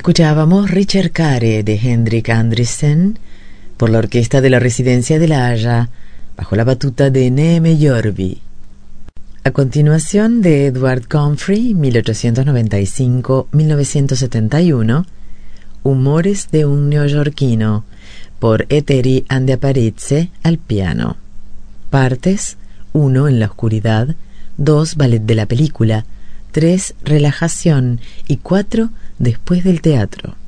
Escuchábamos Ricercare de Henrik Andriessen por la orquesta de la Residencia de La Haya, bajo la batuta de Neeme Jorvi. A continuación, de Edward Comfrey, 1895-1971, Humores de un neoyorquino, por Etteri Andeaparitze al piano. Partes: 1. En la oscuridad, 2. Ballet de la película, 3. Relajación y 4. Después del teatro.